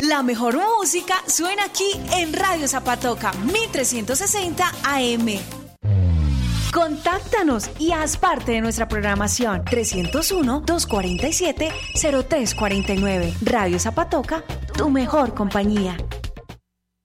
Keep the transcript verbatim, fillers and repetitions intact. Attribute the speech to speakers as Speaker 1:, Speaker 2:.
Speaker 1: La mejor música suena aquí en Radio Zapatoca, mil trescientos sesenta A M. Contáctanos y haz parte de nuestra programación. trescientos uno, doscientos cuarenta y siete, cero tres cuarenta y nueve. Radio Zapatoca, tu mejor compañía.